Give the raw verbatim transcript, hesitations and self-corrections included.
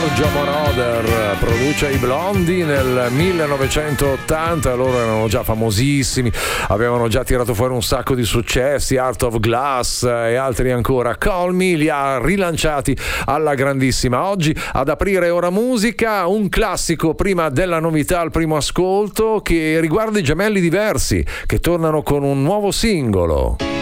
Giorgio Moroder produce i Blondi nel millenovecentottanta, loro erano già famosissimi, avevano già tirato fuori un sacco di successi, Art of Glass e altri ancora. Call Me li ha rilanciati alla grandissima. Oggi ad aprire Ora Musica, un classico prima della novità al primo ascolto che riguarda i Gemelli Diversi, che tornano con un nuovo singolo.